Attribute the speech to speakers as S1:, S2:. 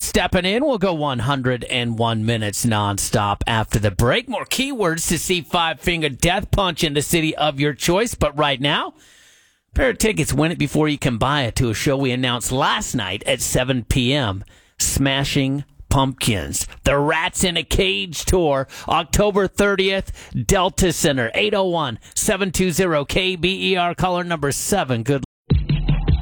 S1: stepping in. We'll go 101 minutes nonstop after the break. More keywords to see Five Finger Death Punch in the city of your choice. But right now, pair of tickets, win it before you can buy it, to a show we announced last night at 7 p.m. Smashing Pumpkins, the Rats in a Cage tour, October 30th, Delta Center, 801-720-KBER, caller number 7. Good